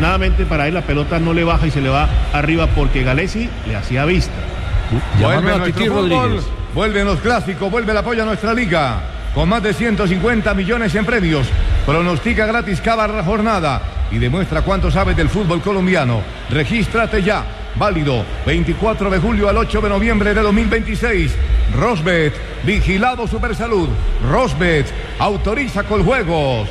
afortunadamente para él la pelota no le baja y se le va arriba porque Galesi le hacía vista. Vuelve a Titi Rodríguez. Vuelven los clásicos, vuelve el apoyo a nuestra liga. Con más de 150 millones en premios. Pronostica gratis cada jornada y demuestra cuánto sabes del fútbol colombiano. Regístrate ya. Válido 24 de julio al 8 de noviembre de 2026. Rosbet, vigilado Supersalud. Rosbet, autoriza con juegos.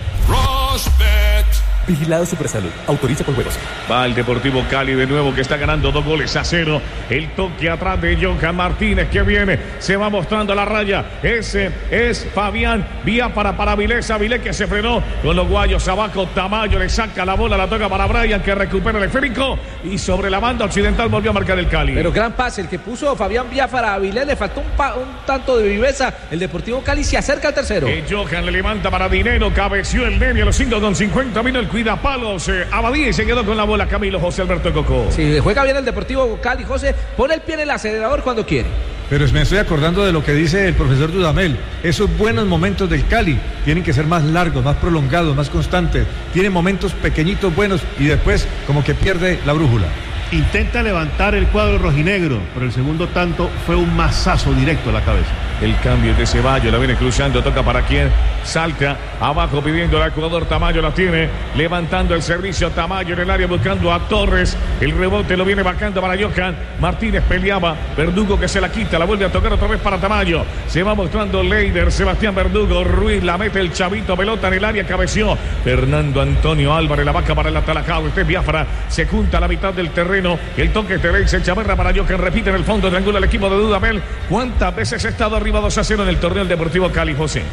Rosbet. Vigilado Supersalud, autoriza con juegos. Va el Deportivo Cali de nuevo que está ganando 2-0. El toque atrás de Johan Martínez que viene, se va mostrando la raya. Ese es Fabián, vía para Avilés. Avilés que se frenó con los guayos abajo. Tamayo le saca la bola, la toca para Brian que recupera el esférico y sobre la banda occidental volvió a marcar el Cali. Pero gran pase el que puso Fabián vía para Avilés, le faltó un tanto de viveza. El Deportivo Cali se acerca al tercero. Johan le levanta para Dinero, cabeció el Nene a los 5:50 minutos. Cuida palos, Abadía y se quedó con la bola Camilo José Alberto Cocó. Sí, juega bien el Deportivo Cali, José, pone el pie en el acelerador cuando quiere. Pero me estoy acordando de lo que dice el profesor Dudamel. Esos buenos momentos del Cali tienen que ser más largos, más prolongados, más constantes. Tienen momentos pequeñitos buenos y después como que pierde la brújula. Intenta levantar el cuadro rojinegro, pero el segundo tanto fue un mazazo directo a la cabeza. El cambio de Ceballos, la viene cruzando, toca para quien, salta abajo pidiendo al jugador Tamayo, la tiene, levantando el servicio Tamayo en el área buscando a Torres, el rebote lo viene bajando para Johan Martínez, peleaba, Verdugo que se la quita, la vuelve a tocar otra vez para Tamayo, se va mostrando Leider, Sebastián Verdugo, Ruiz la mete el chavito, pelota en el área, cabeció, Fernando Antonio Álvarez, la vaca para el atalajado, este Biafra, se junta a la mitad del terreno, el toque Terence Chaverra para Johan, repite en el fondo, triangula el equipo de Dudamel. ¿Cuántas veces ha estado arriba 2-0 en el torneo del Deportivo Cali, José?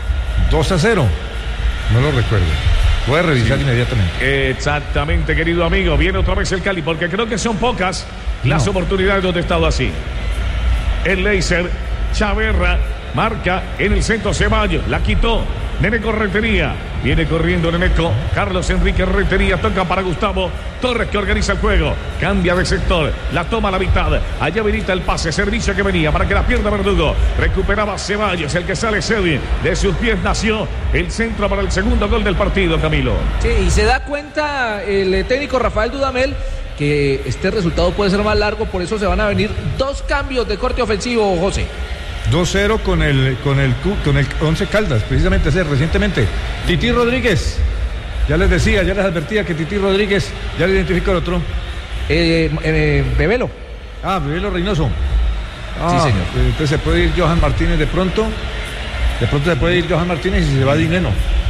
2-0, no lo recuerdo. Voy a revisar inmediatamente. Exactamente, querido amigo. Viene otra vez el Cali, porque creo que son pocas las oportunidades donde ha estado así. El Laser, Chaverra, marca en el centro Ceballos, la quitó. Neneco Rentería, viene corriendo Neneco, Carlos Enrique Rentería, toca para Gustavo Torres que organiza el juego, cambia de sector, la toma a la mitad, allá habilita el pase, servicio que venía para que la pierda Verdugo, recuperaba Ceballos, el que sale Sedwin, de sus pies nació el centro para el segundo gol del partido, Camilo. Sí, y se da cuenta el técnico Rafael Dudamel que este resultado puede ser más largo, por eso se van a venir dos cambios de corte ofensivo, José. 2-0 con el 11 Caldas, precisamente recientemente. Titi Rodríguez, ya les decía, ya les advertía que Titi Rodríguez, ya le identificó el otro. Bebelo. Bebelo Reynoso. Sí, señor. Entonces se puede ir Johan Martínez de pronto se puede ir Johan Martínez y se va Dineno.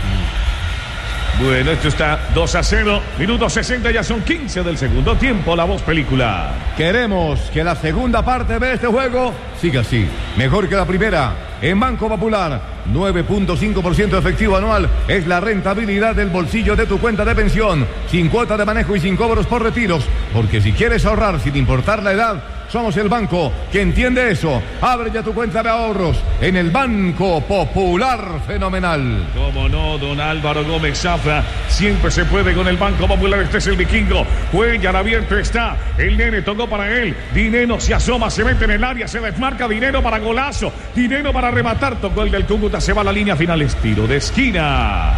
Bueno, esto está 2-0, minuto 60, ya son 15 del segundo tiempo, La Voz Película. Queremos que la segunda parte de este juego siga así, mejor que la primera. En Banco Popular, 9.5% efectivo anual es la rentabilidad del bolsillo de tu cuenta de pensión, sin cuota de manejo y sin cobros por retiros, porque si quieres ahorrar sin importar la edad, somos el banco que entiende eso. Abre ya tu cuenta de ahorros en el Banco Popular. Fenomenal. Cómo no, don Álvaro Gómez Zafra. Siempre se puede con el Banco Popular. Este es el vikingo. Juega al abierto está. El Nene tocó para él. Dinero se asoma, se mete en el área, se desmarca. Dinero para golazo. Dinero para rematar. Tocó el del Cúcuta. Se va a la línea final. Estiro de esquina.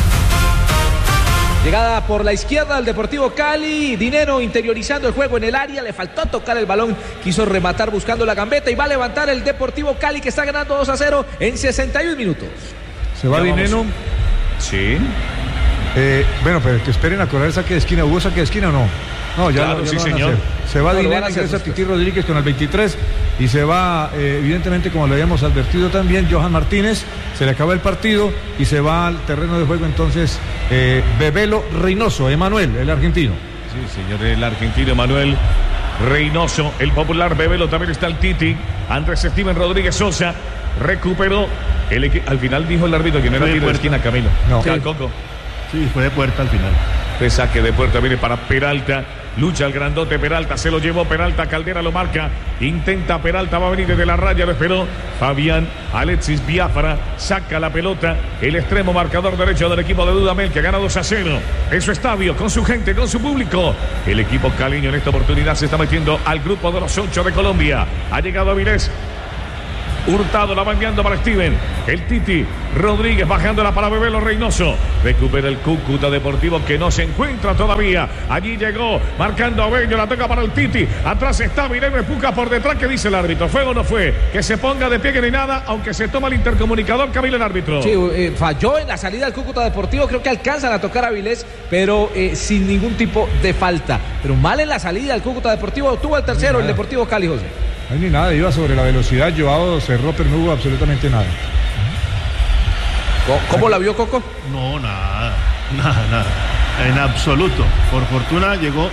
Llegada por la izquierda del Deportivo Cali, Dinero interiorizando el juego en el área, le faltó tocar el balón, quiso rematar buscando la gambeta y va a levantar el Deportivo Cali que está ganando 2-0 en 61 minutos. Se va Dinero. Sí. Bueno, pero que esperen a correr el saque de esquina. ¿Hubo saque de esquina o no? No, ya claro, lo sí, van a señor. hacer. Se va No, Dinero, ingresa Titi Rodríguez con el 23 y se va, evidentemente, como lo habíamos advertido también, Johan Martínez. Se le acaba el partido y se va al terreno de juego entonces Bebelo Reynoso, Emanuel, el argentino. Sí, señor, el argentino Emanuel Reynoso, el popular Bebelo, también está el Titi, Andrés Steven Rodríguez Sosa, recuperó al final dijo el árbitro que no era tiro de esquina, Camilo. No. Sí. Coco. Sí, fue de puerta al final. De saque de puerta viene para Peralta. Lucha el grandote Peralta, se lo llevó Peralta, Caldera lo marca, intenta Peralta, va a venir desde la raya, lo esperó Fabián, Alexis Biafra, saca la pelota, el extremo marcador derecho del equipo de Dudamel que gana 2-0 en su estadio, con su gente, con su público. El equipo caleño en esta oportunidad se está metiendo al grupo de los 8 de Colombia. Ha llegado Avilés. Hurtado la va enviando para Steven. El Titi Rodríguez bajándola para Bebelo Reynoso. Recupera el Cúcuta Deportivo que no se encuentra todavía. Allí llegó marcando a Bello. La toca para el Titi. Atrás está Vileno, empuja por detrás. ¿Qué dice el árbitro? ¿Fue o no fue? Que se ponga de pie que ni nada, aunque se toma el intercomunicador, Camilo, el árbitro. Sí, falló en la salida del Cúcuta Deportivo. Creo que alcanzan a tocar a Vilés, pero sin ningún tipo de falta. Pero mal en la salida del Cúcuta Deportivo. Tuvo el tercero, el Deportivo Cali, José. No hay ni nada, iba sobre la velocidad. Joao cerró, pero no hubo absolutamente nada. ¿Cómo la vio, Coco? No, nada. En absoluto. Por fortuna llegó.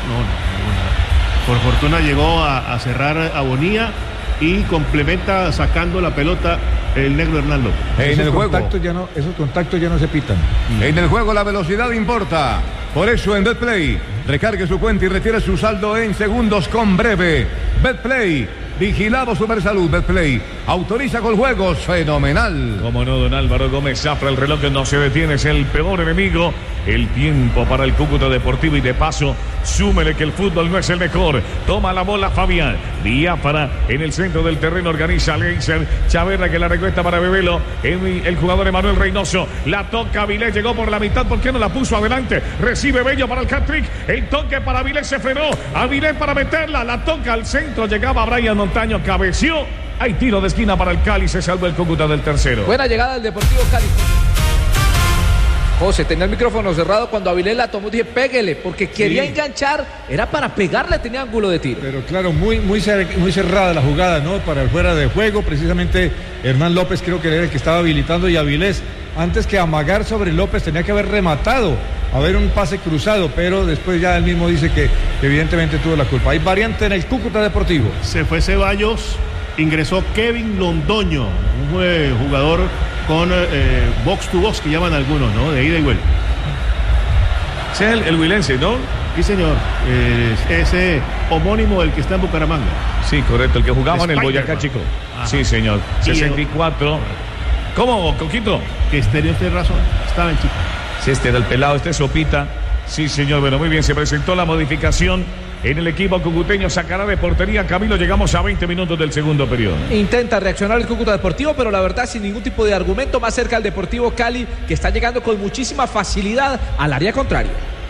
Por fortuna llegó a cerrar a Bonilla y complementa sacando la pelota el negro Hernán López. En el juego. Esos contactos ya no se pitan. En el juego la velocidad importa. Por eso en BetPlay, recargue su cuenta y retire su saldo en segundos con breve. BetPlay, vigilado Supersalud. BetPlay, autoriza con juegos, fenomenal. Como no, don Álvaro Gómez Zafra, el reloj que no se detiene, es el peor enemigo. El tiempo para el Cúcuta Deportivo y de paso, súmele que el fútbol no es el mejor. Toma la bola Fabián. Diáfara en el centro del terreno, organiza Leiser. Chaverra que la recuesta para Bebelo. El jugador Emanuel Reynoso. La toca Vilés, llegó por la mitad. ¿Por qué no la puso adelante? Recibe Bello para el hat-trick. El toque para Vilés, se frenó. A Vilés para meterla. La toca al centro. Llegaba Brian Montaño, cabeció. Hay tiro de esquina para el Cali. Se salvó el Cúcuta del tercero. Buena llegada del Deportivo Cali. José, tenía el micrófono cerrado cuando Avilés la tomó. Dije, péguele, porque quería enganchar. Era para pegarle, tenía ángulo de tiro. Pero claro, muy cerrada la jugada, ¿no? Para el fuera de juego, precisamente Hernán López creo que era el que estaba habilitando y Avilés, antes que amagar sobre López, tenía que haber rematado, haber un pase cruzado, pero después ya él mismo dice que evidentemente tuvo la culpa. Hay variante en el Cúcuta Deportivo. Se fue Ceballos, ingresó Kevin Londoño, un jugador con box to box que llaman algunos, ¿no? De ida y vuelta. Ese es el huilense, ¿no? Sí, señor. Ese homónimo del que está en Bucaramanga. Sí, correcto, el que jugaba en el Boyacá Chico. Ajá. Sí, señor. 64. ¿Cómo, Coquito? Que tenía usted razón, estaba en Chico. Sí, este era el pelado, este es Sopita. Sí, señor, bueno, muy bien, se presentó la modificación en el equipo cucuteño. Sacará de portería Camilo. Llegamos a 20 minutos del segundo periodo. Intenta reaccionar el Cúcuta Deportivo, pero la verdad sin ningún tipo de argumento. Más cerca al Deportivo Cali, que está llegando con muchísima facilidad al área contraria.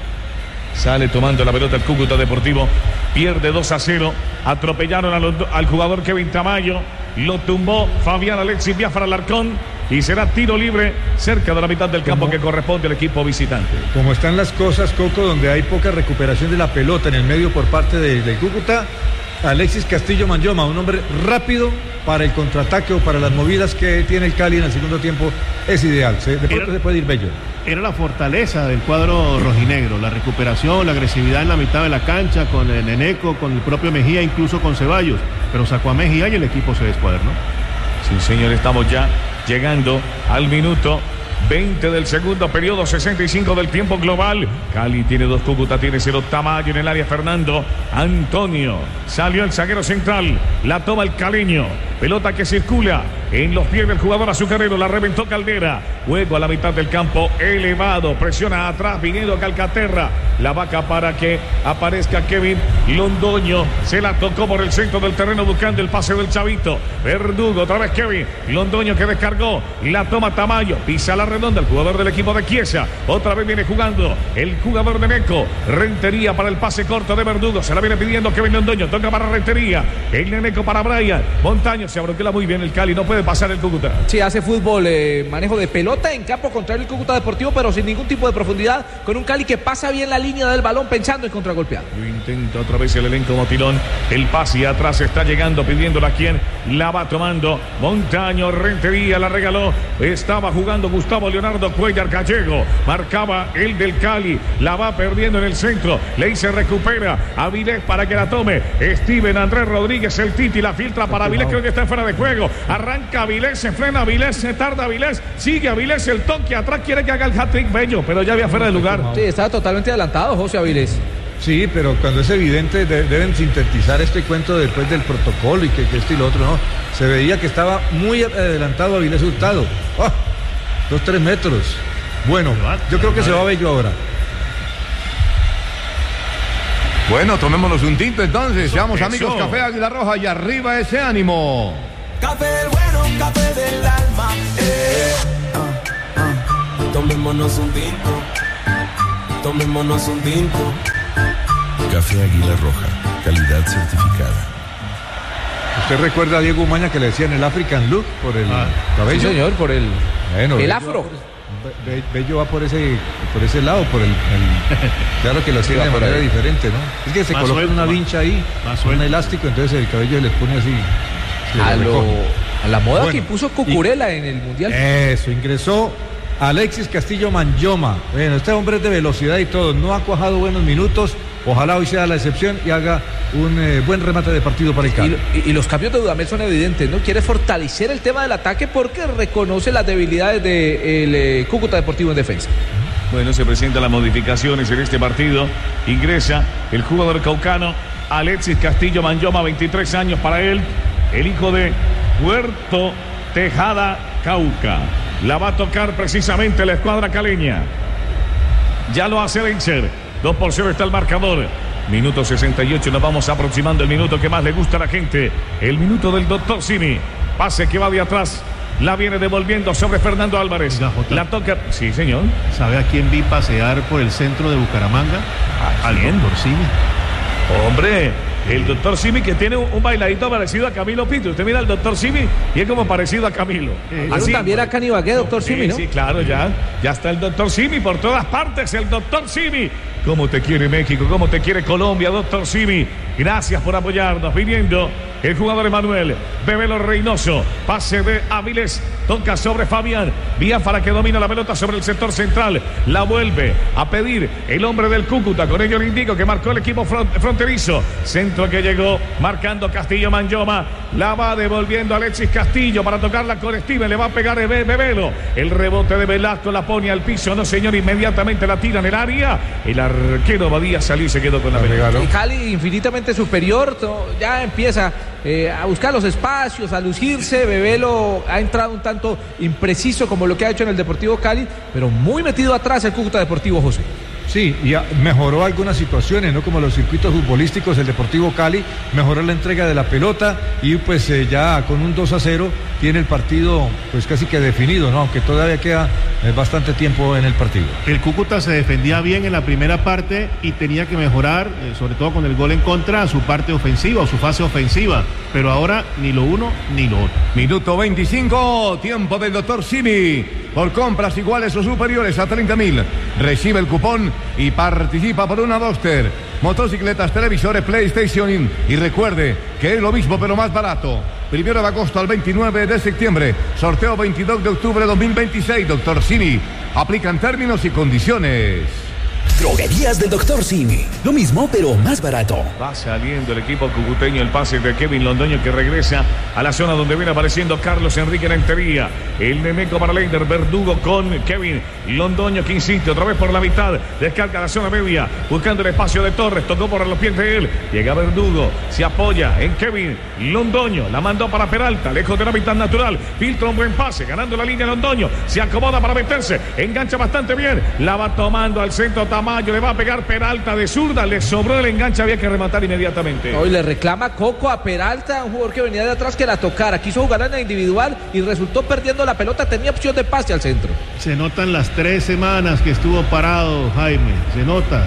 Sale tomando la pelota el Cúcuta Deportivo. Pierde 2-0. Atropellaron al jugador Kevin Tamayo. Lo tumbó Fabián Alexis Biafra Alarcón. Y será tiro libre cerca de la mitad del campo que corresponde al equipo visitante. Como están las cosas, Coco, donde hay poca recuperación de la pelota en el medio por parte del Cúcuta, Alexis Castillo Manyoma, un hombre rápido para el contraataque o para las movidas que tiene el Cali en el segundo tiempo, es ideal. De pronto se puede ir Bello. Era la fortaleza del cuadro rojinegro, la recuperación, la agresividad en la mitad de la cancha, con el Neneco, con el propio Mejía, incluso con Ceballos. Pero sacó a Mejía y el equipo se descuadernó. Sí, señor, estamos ya llegando al minuto 20 del segundo periodo, 65 del tiempo global. Cali tiene 2, Cúcuta tiene 0. Tamayo en el área, Fernando Antonio. Salió el zaguero central, la toma el caleño. Pelota que circula en los pies del jugador azucarero, la reventó Caldera. Juego a la mitad del campo, elevado, presiona atrás, viniendo Calcaterra. La vaca para que aparezca Kevin Londoño. Se la tocó por el centro del terreno buscando el pase del Chavito. Verdugo, otra vez Kevin Londoño que descargó. La toma Tamayo, pisa la redonda el jugador del equipo de Chiesa. Otra vez viene jugando el jugador de Neco. Rentería para el pase corto de Verdugo. Se la viene pidiendo Kevin Londoño. Toca para Rentería. El Neneco para Brian. Montaño se abroquela muy bien el Cali. No puede pasar el Cúcuta. Sí, hace fútbol, manejo de pelota en campo contrario el Cúcuta Deportivo, pero sin ningún tipo de profundidad. Con un Cali que pasa bien la línea del balón pensando en contragolpear. Lo intenta otra vez el elenco motilón. El pase atrás está llegando, pidiéndola a quien la va tomando. Montaño, Rentería la regaló. Estaba jugando Gustavo Leonardo Cuellar Gallego. Marcaba el del Cali. La va perdiendo en el centro. Ley se recupera. Avilés para que la tome. Steven Andrés Rodríguez, el Titi, la filtra para Avilés. Creo que está fuera de juego. Arranca Avilés, se frena Avilés, se tarda Avilés. Sigue Avilés, el toque atrás. Quiere que haga el hat-trick Bello, pero ya había fuera de lugar. Sí, estaba totalmente adelantado José Avilés. Sí, pero cuando es evidente deben sintetizar este cuento después del protocolo y que esto y lo otro, ¿no? Se veía que estaba muy adelantado Avilés Hurtado. 2-3 metros. Bueno, yo creo que se va Bello ahora. Bueno, tomémonos un tinto entonces. Seamos amigos, Café Águila Roja y arriba ese ánimo. Café del bueno, café del alma. Tomémonos un tinto. Tomémonos un tinto. Café Águila Roja, calidad certificada. ¿Usted recuerda a Diego Umaña que le decían el African look por el cabello? Sí, señor, por el afro. Bello va por ese lado, claro que lo hacía de manera diferente, ¿no? Es que se coloca una vincha ahí, un elástico, entonces el cabello se les pone así. A la moda que impuso Cucurella en el Mundial. Eso, ingresó Alexis Castillo Manyoma. Bueno, este hombre es de velocidad y todo, no ha cuajado buenos minutos. Ojalá hoy sea la excepción y haga un buen remate de partido para el Cali. Y los cambios de Dudamel son evidentes, ¿no? Quiere fortalecer el tema del ataque porque reconoce las debilidades del Cúcuta Deportivo en defensa. Bueno, se presentan las modificaciones en este partido. Ingresa el jugador caucano Alexis Castillo Manyoma, 23 años para él, el hijo de Puerto Tejada, Cauca. La va a tocar precisamente la escuadra caleña. Ya lo hace Bencher. 2-0 está el marcador. Minuto 68, nos vamos aproximando el minuto que más le gusta a la gente. El minuto del Dr. Simi. Pase que va de atrás. La viene devolviendo sobre Fernando Álvarez. La toca. Sí, señor. ¿Sabe a quién vi pasear por el centro de Bucaramanga? Al Dr. Simi. Hombre, el Dr. Simi que tiene un bailadito parecido a Camilo Pinto. Usted mira al Dr. Simi y es como parecido a Camilo. Así también a Canibagué, Dr. Simi, ¿no? Sí, claro, ya está el Dr. Simi por todas partes, el Dr. Simi. ¿Cómo te quiere México? ¿Cómo te quiere Colombia, Dr. Simi? Gracias por apoyarnos. Viniendo el jugador Emanuel Bebelo Reynoso. Pase de Áviles. Toca sobre Fabián. Biafara que domina la pelota sobre el sector central. La vuelve a pedir el hombre del Cúcuta. Con ello le indico que marcó el equipo fronterizo. Centro que llegó marcando Castillo Manyoma. La va devolviendo Alexis Castillo para tocarla con Steven. Le va a pegar Bebelo. El rebote de Velasco la pone al piso. No, señor, inmediatamente la tira en el área. El arquero Badía salió y se quedó con la pelota. Y Cali infinitamente superior. Ya empieza a buscar los espacios, a lucirse. Bebelo ha entrado un tanto impreciso como lo que ha hecho en el Deportivo Cali, pero muy metido atrás el Cúcuta Deportivo, José. Sí, y mejoró algunas situaciones, ¿no? Como los circuitos futbolísticos, el Deportivo Cali mejoró la entrega de la pelota y pues ya con un 2-0 tiene el partido pues casi que definido, ¿no? Aunque todavía queda bastante tiempo en el partido. El Cúcuta se defendía bien en la primera parte y tenía que mejorar, sobre todo con el gol en contra, su parte ofensiva o su fase ofensiva, pero ahora ni lo uno ni lo otro. Minuto 25, tiempo del Dr. Simi. Por compras iguales o superiores a 30.000, recibe el cupón y participa por una Duster, motocicletas, televisores, PlayStation y recuerde que es lo mismo pero más barato. 1 de agosto al 29 de septiembre, sorteo 22 de octubre de 2026, Dr. Simi. Aplican términos y condiciones. Droguerías del Dr. Simi. Lo mismo, pero más barato. Va saliendo el equipo cucuteño. El pase de Kevin Londoño que regresa a la zona donde viene apareciendo Carlos Enrique Rentería. El Nemeco para Leider. Verdugo con Kevin Londoño que insiste otra vez por la mitad. Descarga la zona media. Buscando el espacio de Torres. Tocó por los pies de él. Llega Verdugo. Se apoya en Kevin Londoño. La mandó para Peralta. Lejos de la mitad natural. Filtra un buen pase. Ganando la línea Londoño. Se acomoda para meterse. Engancha bastante bien. La va tomando al centro Tamayo, le va a pegar Peralta de zurda, le sobró el enganche, había que rematar inmediatamente. Hoy le reclama Coco a Peralta, un jugador que venía de atrás que la tocara, quiso jugar en la individual y resultó perdiendo la pelota, tenía opción de pase al centro. Se notan las 3 semanas que estuvo parado, Jaime, se nota.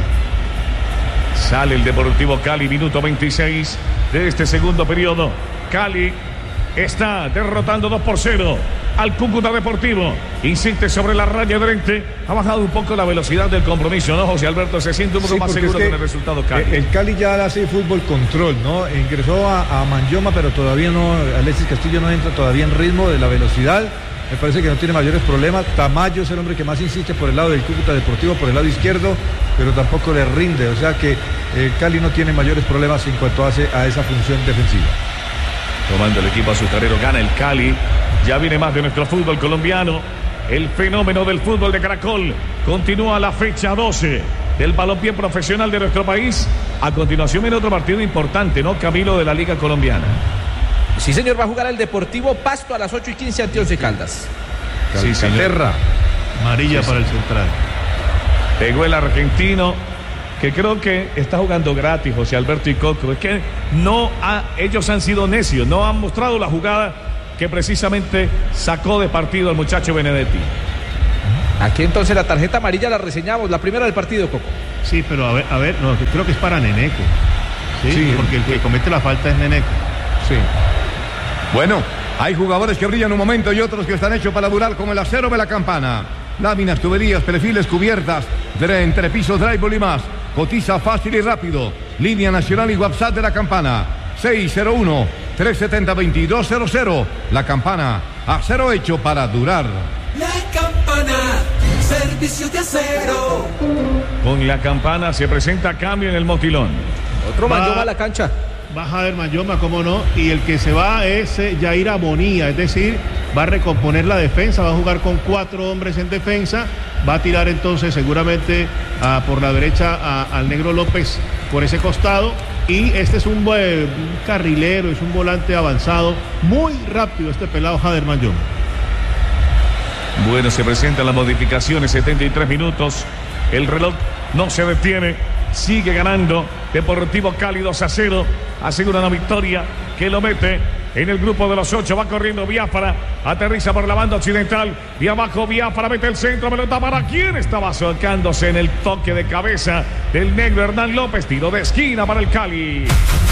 Sale el Deportivo Cali, minuto 26 de este segundo periodo. Cali está derrotando 2-0 al Cúcuta Deportivo. Insiste sobre la raya de frente. Ha bajado un poco la velocidad del compromiso, ¿no, José Alberto? Se siente un poco más seguro con el resultado Cali. El Cali ya hace fútbol control, ¿no? Ingresó a Manyoma, pero todavía no. Alexis Castillo no entra todavía en ritmo de la velocidad. Me parece que no tiene mayores problemas. Tamayo es el hombre que más insiste por el lado del Cúcuta Deportivo, por el lado izquierdo, pero tampoco le rinde. O sea que Cali no tiene mayores problemas en cuanto hace a esa función defensiva. Tomando el equipo azucarero, gana el Cali. Ya viene más de nuestro fútbol colombiano. El fenómeno del fútbol de Caracol. Continúa la fecha 12 del balompié profesional de nuestro país. A continuación viene otro partido importante, ¿no, Camilo, de la Liga Colombiana? Sí, señor, va a jugar el Deportivo Pasto a las 8:15 ante Once Caldas. Sí, señor. Amarilla para el central. Pegó el argentino, que creo que está jugando gratis, José Alberto y Coco. Es que ellos han sido necios, no han mostrado la jugada que precisamente sacó de partido al muchacho Benedetti. Aquí entonces la tarjeta amarilla la reseñamos, la primera del partido, Coco. Sí, pero a ver, no, creo que es para Neneco. Sí, porque el que comete la falta es Neneco. Sí. Bueno, hay jugadores que brillan un momento y otros que están hechos para durar, como el acero de la Campana. Láminas, tuberías, perfiles, cubiertas, entrepisos, drywall y más. Cotiza fácil y rápido. Línea nacional y WhatsApp de la Campana. 601-370-2200. La Campana, acero hecho para durar. La Campana, servicio de acero. Con la Campana se presenta cambio en el Motilón. Otro Mayoma a la cancha. Va Jader Mayoma, cómo no, y el que se va es Yair Bonilla, es decir, va a recomponer la defensa, va a jugar con 4 hombres en defensa, va a tirar entonces seguramente por la derecha al Negro López por ese costado, y este es un carrilero, es un volante avanzado, muy rápido este pelado Jader Mayoma. Bueno, se presentan las modificaciones, 73 minutos, el reloj no se detiene, sigue ganando Deportivo Cali 2-0, asegura una victoria que lo mete en el grupo de los 8, va corriendo Biafara, aterriza por la banda occidental, de abajo Biafara mete el centro, pelota para quien estaba acercándose en el toque de cabeza del negro Hernán López, tiro de esquina para el Cali.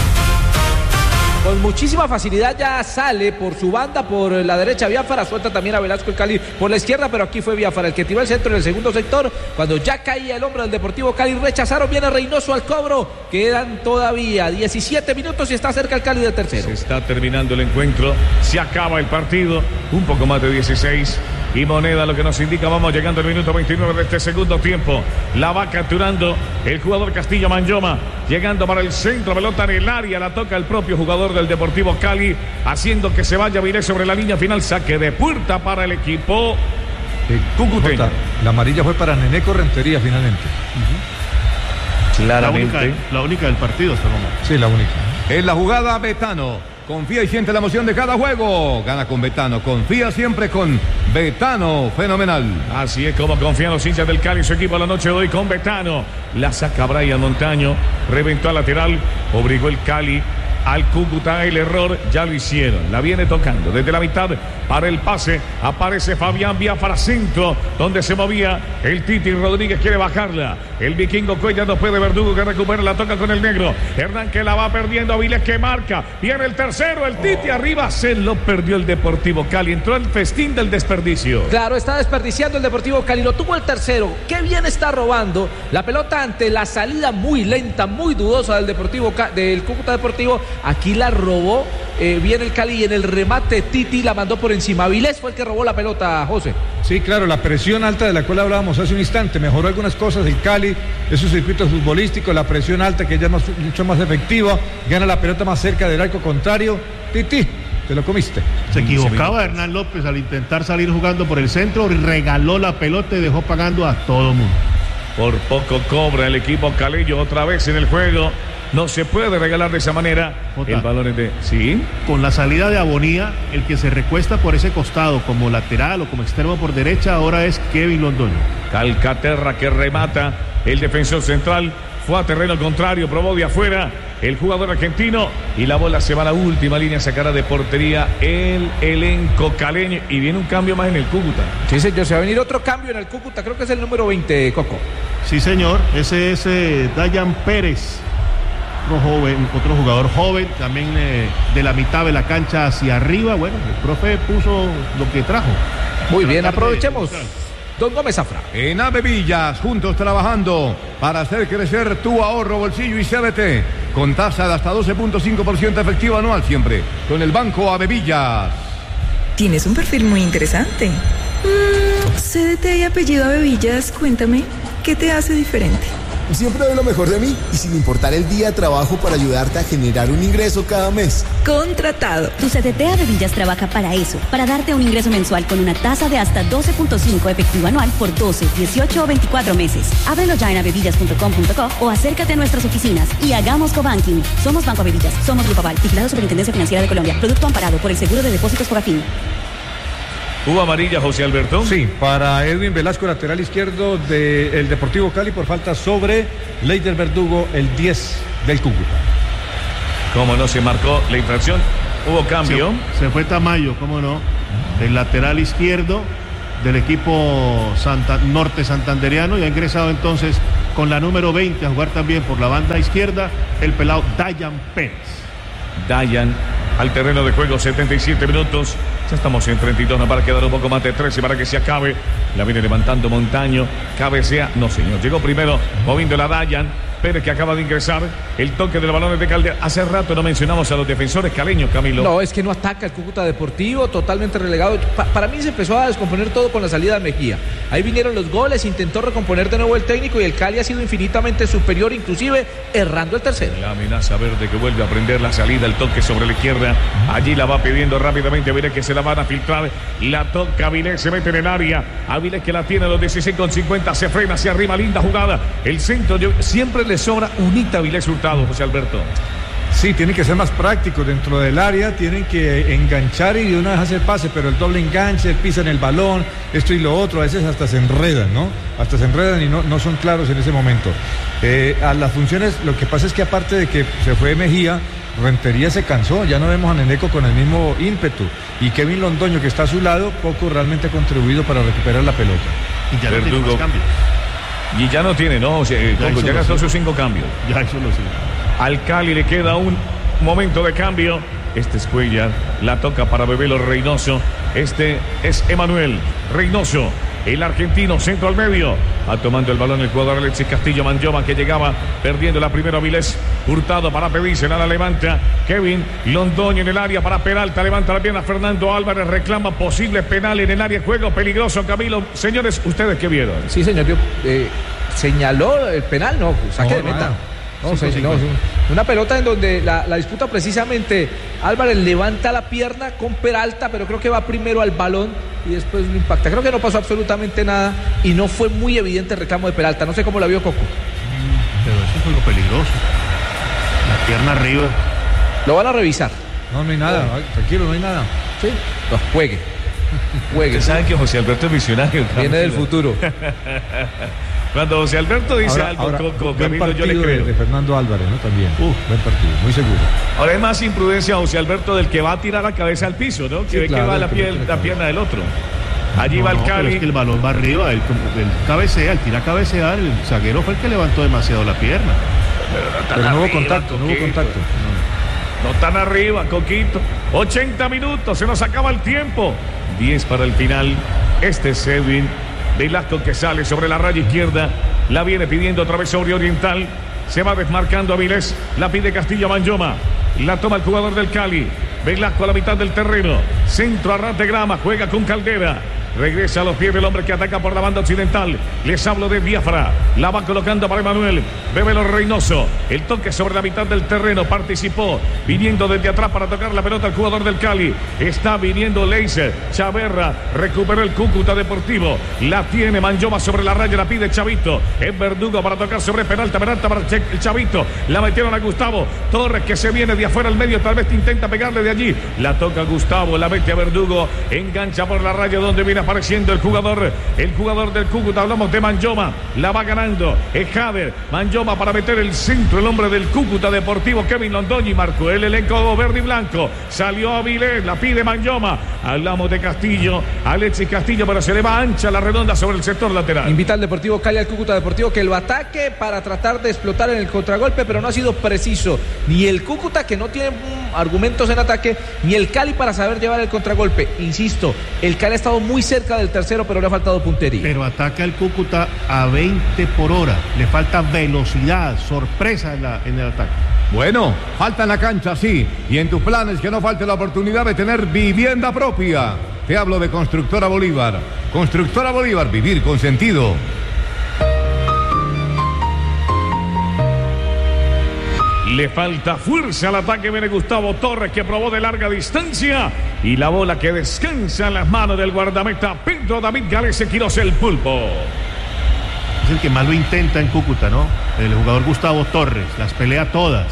Con muchísima facilidad ya sale por su banda, por la derecha Biafara, suelta también a Velasco el Cali por la izquierda, pero aquí fue Biafara el que tiró el centro en el segundo sector, cuando ya caía el hombre del Deportivo Cali, rechazaron, viene Reynoso al cobro, quedan todavía 17 minutos y está cerca el Cali de tercero. Se está terminando el encuentro, se acaba el partido, un poco más de 16. Y Moneda lo que nos indica, vamos llegando al minuto 29 de este segundo tiempo. La va capturando el jugador Castillo Mayoma, llegando para el centro, pelota en el área, la toca el propio jugador del Deportivo Cali, haciendo que se vaya Vilés sobre la línea final, saque de puerta para el equipo cucuteño. La amarilla fue para Neneco Rentería finalmente. Claramente. La única del partido hasta el momento. Sí, la única. En la jugada, Betano. Confía y siente la emoción de cada juego. Gana con Betano. Confía siempre con Betano. Fenomenal. Así es como confían los hinchas del Cali, su equipo la noche de hoy con Betano. La saca Brian Montaño. Reventó al lateral. Obligó el Cali al Cúcuta, el error ya lo hicieron, la viene tocando desde la mitad para el pase, aparece Fabián Biafara centro, donde se movía el Titi Rodríguez, quiere bajarla, el vikingo Cuellar no puede, Verdugo que recupera, la toca con el negro, Hernán que la va perdiendo, Avilés que marca, viene el tercero, el Titi arriba, se lo perdió el Deportivo Cali, entró el festín del desperdicio. Claro, está desperdiciando el Deportivo Cali, lo tuvo el tercero, qué bien está robando la pelota ante la salida muy lenta, muy dudosa del del Cúcuta Deportivo. Aquí la robó bien el Cali y en el remate Titi la mandó por encima. Vilés fue el que robó la pelota, José. Sí, claro, la presión alta de la cual hablábamos hace un instante, mejoró algunas cosas el Cali, es un circuito futbolístico, la presión alta que ya es mucho más efectiva, gana la pelota más cerca del arco contrario. Titi, te lo comiste. Se equivocaba Hernán López al intentar salir jugando por el centro, regaló la pelota y dejó pagando a todo mundo. Por poco cobra el equipo caleño otra vez en el juego. No se puede regalar de esa manera. El balón es de... ¿Sí? Con la salida de Abonía, el que se recuesta por ese costado como lateral o como extremo por derecha ahora es Kevin Londoño. Calcaterra que remata, el defensor central fue a terreno contrario, probó de afuera el jugador argentino y la bola se va a la última línea, sacará de portería el elenco caleño y viene un cambio más en el Cúcuta. Sí, señor, se va a venir otro cambio en el Cúcuta, creo que es el número 20, Coco. Sí, señor, ese es Dayan Pérez. Otro jugador joven, también de la mitad de la cancha hacia arriba. Bueno, el profe puso lo que trajo. Muy bien, aprovechemos. Don Gómez Zafra. En Avevillas, juntos trabajando para hacer crecer tu ahorro, bolsillo y CBT. Con tasa de hasta 12.5% efectivo anual siempre. Con el Banco Avevillas. Tienes un perfil muy interesante. CDT y apellido Avevillas, cuéntame, ¿qué te hace diferente? Siempre doy lo mejor de mí y sin importar el día trabajo para ayudarte a generar un ingreso cada mes. Contratado. Tu CDT Avevillas trabaja para eso, para darte un ingreso mensual con una tasa de hasta 12.5 efectivo anual por 12, 18 o 24 meses. Ábrelo ya en avevillas.com.co o acércate a nuestras oficinas y hagamos cobanking. Somos Banco Avevillas, somos Grupo Aval, vigilado Superintendencia Financiera de Colombia, producto amparado por el Seguro de Depósitos Fogafín. ¿Hubo amarilla, José Alberto? Sí, para Edwin Velasco, lateral izquierdo del Deportivo Cali por falta sobre Leider Verdugo, el 10 del Cúcuta. ¿Cómo no se marcó la infracción? Hubo cambio. Se fue Tamayo, cómo no. El lateral izquierdo del equipo norte santanderiano, y ha ingresado entonces con la número 20 a jugar también por la banda izquierda el pelado Dayan Pérez. Dayan al terreno de juego, 77 minutos. Ya estamos en 32, nos va a quedar un poco más de 13 para que se acabe. La viene levantando Montaño, cabecea, no señor, llegó primero moviendo la Dayan Pérez, que acaba de ingresar. El toque del balón de Caldera. Hace rato no mencionamos a los defensores caleños, Camilo. No, es que no ataca el Cúcuta Deportivo, totalmente relegado. Para mí se empezó a descomponer todo con la salida de Mejía. Ahí vinieron los goles, intentó recomponer de nuevo el técnico, y el Cali ha sido infinitamente superior, inclusive errando el tercero. La amenaza verde que vuelve a prender la salida, el toque sobre la izquierda. Allí la va pidiendo rápidamente Avilés, que se la van a filtrar. La toca Avilés, se mete en el área. Avilés, que la tiene a los 16,50, se frena hacia arriba, linda jugada. El centro, siempre le sobra unita Avilés Hurtado, José Alberto. Sí, tienen que ser más prácticos dentro del área, tienen que enganchar y de una vez hacer pase, pero el doble enganche, pisan el balón, esto y lo otro, a veces hasta se enredan, ¿no? Hasta se enredan y no son claros en ese momento. A las funciones, lo que pasa es que aparte de que se fue Mejía, Rentería se cansó, ya no vemos a Neneco con el mismo ímpetu, y Kevin Londoño, que está a su lado, poco realmente ha contribuido para recuperar la pelota. Y ya Verdugo. no tiene más cambios. Y ya no tiene, ¿no? O sea, ya gastó sus 5 cambios. Ya eso lo sé. Al Cali le queda un momento de cambio. Este es Cuellar, la toca para Bebelo Reynoso. Este es Emanuel Reynoso, el argentino, centro al medio. Va tomando el balón el jugador Alexis Castillo Manjoma, que llegaba perdiendo la primera. Avilés Hurtado para pedirse, nada levanta. Kevin Londoño en el área para Peralta, levanta la pierna. Fernando Álvarez reclama posible penal en el área de juego, peligroso, Camilo. Señores, ¿ustedes qué vieron? Sí, señor, señaló el penal, no, saque de meta. Una pelota en donde la disputa precisamente, Álvarez levanta la pierna con Peralta, pero creo que va primero al balón y después lo impacta. Creo que no pasó absolutamente nada y no fue muy evidente el reclamo de Peralta. No sé cómo la vio Coco. Pero eso fue algo peligroso. La pierna arriba. Lo van a revisar. No hay nada, tranquilo, no hay nada. Sí, pues juegue. Ustedes saben que José Alberto es visionario. Viene del futuro. Cuando José Alberto dice algo, Camilo, yo le creo. De Fernando Álvarez, ¿no? También. Buen partido, muy seguro. Ahora es más imprudencia José Alberto del que va a tirar la cabeza al piso, ¿no? Que ve que va la pierna del otro. Allí va el Cali. Es que el balón va arriba, el cabecea, el tira a cabecear, el zaguero fue el que levantó demasiado la pierna. Pero no hubo contacto, no hubo contacto. No tan arriba, Coquito. 80 minutos, se nos acaba el tiempo. 10 para el final. Este es Edwin Velasco, que sale sobre la raya izquierda. La viene pidiendo otra vez sobre Oriental. Se va desmarcando Avilés. La pide Castillo Manjoma. La toma el jugador del Cali. Velasco a la mitad del terreno. Centro a ras de grama. Juega con Caldera. Regresa a los pies del hombre que ataca por la banda occidental. Les hablo de Biafra. La va colocando para Emanuel. Bebelo Reynoso. El toque sobre la mitad del terreno. Participó. Viniendo desde atrás para tocar la pelota el jugador del Cali. Está viniendo Leiser. Chaverra. Recuperó el Cúcuta Deportivo. La tiene Manjoma sobre la raya. La pide Chavito. Es Verdugo para tocar sobre Peralta. Peralta para el Chavito. La metieron a Gustavo Torres, que se viene de afuera al medio. Tal vez intenta pegarle de allí. La toca Gustavo. La mete a Verdugo. Engancha por la raya donde viene apareciendo el jugador del Cúcuta. Hablamos de Manjoma, la va ganando es Jader. Manjoma para meter el centro, el hombre del Cúcuta Deportivo, Kevin Londoño, y marcó el elenco verde y blanco. Salió Avilés, la pide Manjoma. Hablamos de Castillo, Alexis Castillo, pero se le va ancha la redonda sobre el sector lateral. Invita al Deportivo Cali, al Cúcuta Deportivo, que lo ataque para tratar de explotar en el contragolpe, pero no ha sido preciso ni el Cúcuta, que no tiene argumentos en ataque, ni el Cali para saber llevar el contragolpe. Insisto, el Cali ha estado muy cerca del tercero, pero le ha faltado puntería. Pero ataca el Cúcuta a 20 por hora. Le falta velocidad, sorpresa en el ataque. Bueno, falta en la cancha, sí. Y en tus planes que no falte la oportunidad de tener vivienda propia. Te hablo de Constructora Bolívar. Constructora Bolívar, vivir con sentido. Le falta fuerza al ataque. Viene Gustavo Torres, que probó de larga distancia. Y la bola que descansa en las manos del guardameta Pedro David Galese Quirós, el Pulpo. Es el que más lo intenta en Cúcuta, ¿no? El jugador Gustavo Torres. Las pelea todas.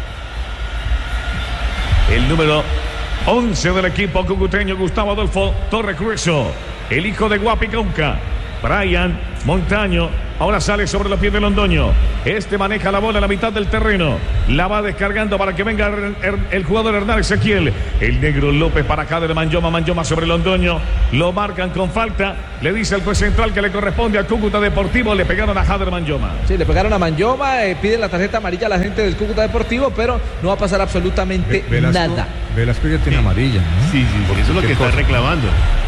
El número 11 del equipo cucuteño, Gustavo Adolfo Torres Grueso. El hijo de Guapicauca. Brian Montaño Ahora sale sobre los pies de Londoño. Este maneja la bola a la mitad del terreno. La va descargando para que venga el jugador Hernán Ezequiel. El negro López para acá de Manjoma. Manjoma sobre Londoño. Lo marcan con falta. Le dice al juez central que le corresponde al Cúcuta Deportivo. Le pegaron a Jader Manjoma. Sí, le pegaron a Manjoma. Piden la tarjeta amarilla a la gente del Cúcuta Deportivo, pero no va a pasar absolutamente nada. Velasco ya tiene amarilla, ¿no? Sí, eso es lo que está reclamando.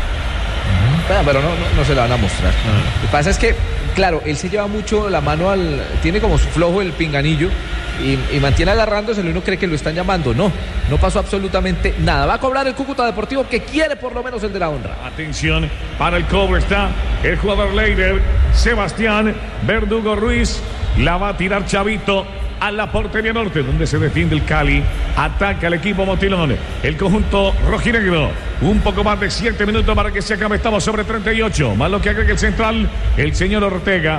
Pero no se la van a mostrar. Lo que pasa es que, claro, él se lleva mucho la mano tiene como su flojo el pinganillo y mantiene agarrándose y uno cree que lo están llamando. No pasó absolutamente nada. Va a cobrar el Cúcuta Deportivo, que quiere por lo menos el de la honra. Atención, para el cobro está el jugador Leider, Sebastián Verdugo Ruiz. La va a tirar Chavito a la portería norte, donde se defiende el Cali. Ataca el equipo Motilón, el conjunto rojinegro. Un poco más de 7 minutos para que se acabe. Estamos sobre 38, más lo que agrega el central, el señor Ortega.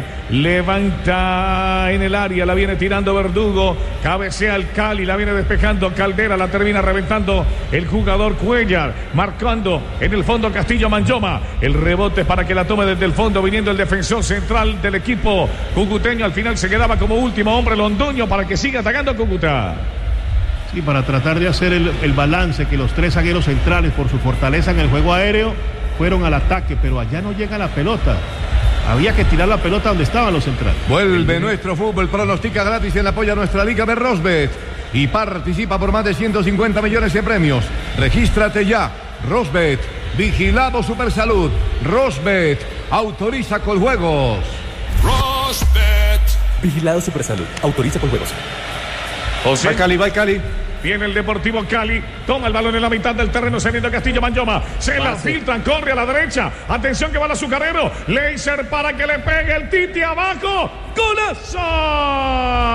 Levanta en el área, la viene tirando Verdugo. Cabecea el Cali, la viene despejando Caldera, la termina reventando el jugador Cuellar. Marcando en el fondo Castillo Manjoma. El rebote para que la tome desde el fondo, viniendo el defensor central del equipo cucuteño. Al final se quedaba como último hombre Londoño para que siga atacando Cúcuta. Sí, para tratar de hacer el balance, que los 3 zagueros centrales, por su fortaleza en el juego aéreo, fueron al ataque, pero allá no llega la pelota. Había que tirar la pelota donde estaban los centrales. Vuelve nuestro fútbol, pronostica gratis en apoyo a nuestra liga de Rosbet y participa por más de 150 millones de premios. Regístrate ya. Rosbet, vigilado Supersalud. Rosbet, autoriza con juegos. Rosbet. Vigilado Supersalud, autoriza con juegos. José. Va Cali. Viene el Deportivo Cali, toma el balón en la mitad del terreno, se viene Castillo Manjoma, se la filtran, corre a la derecha, atención que va el azucarero, Leiser para que le pegue el Titi abajo, ¡golazo!